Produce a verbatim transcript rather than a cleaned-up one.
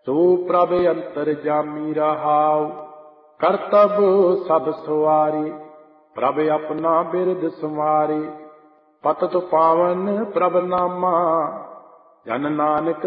ਸੋ ਪ੍ਰਭ ਅੰਤਰ ਜਾਮੀ ਰਹਾਉ। ਕਰਤਬ ਸਭ ਸਵਾਰੀ ਪ੍ਰਭ ਆਪਣਾ ਬਿਰਦ ਸੁਮਾਰੀ। ਪਤਿਤ ਪਾਵਨ ਪ੍ਰਭ ਨਾਮਾ ਜਨ ਨਾਨਕ